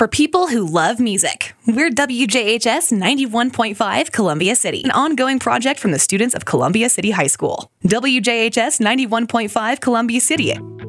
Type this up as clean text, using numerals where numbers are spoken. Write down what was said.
For people who love music, we're WJHS 91.5 Columbia City, an ongoing project from the students of Columbia City High School. WJHS 91.5 Columbia City,